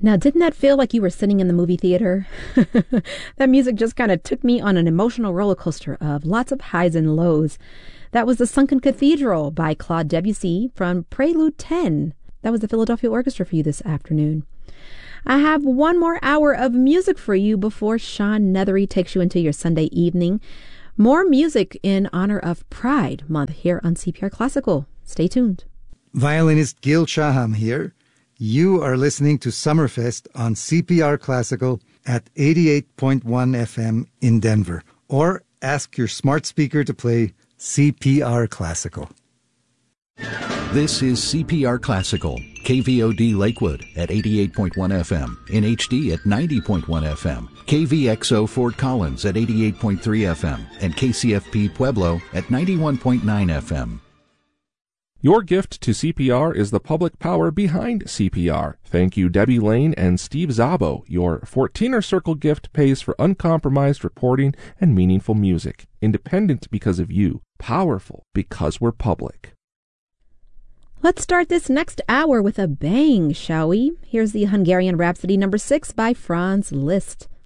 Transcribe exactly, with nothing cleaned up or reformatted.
Now, didn't that feel like you were sitting in the movie theater? That music just kind of took me on an emotional roller coaster of lots of highs and lows. That was The Sunken Cathedral by Claude Debussy from Prelude ten. That was the Philadelphia Orchestra for you this afternoon. I have one more hour of music for you before Sean Nethery takes you into your Sunday evening. More music in honor of Pride Month here on C P R Classical. Stay tuned. Violinist Gil Shaham here. You are listening to Summerfest on C P R Classical at eighty-eight point one F M in Denver. Or ask your smart speaker to play C P R Classical. This is C P R Classical, K V O D Lakewood at eighty-eight point one F M, in H D at ninety point one F M, K V X O Fort Collins at eighty-eight point three F M, and K C F P Pueblo at ninety-one point nine F M. Your gift to C P R is the public power behind C P R. Thank you, Debbie Lane and Steve Zabo. Your fourteener Circle gift pays for uncompromised reporting and meaningful music. Independent because of you. Powerful because we're public. Let's start this next hour with a bang, shall we? Here's the Hungarian Rhapsody number six by Franz Liszt.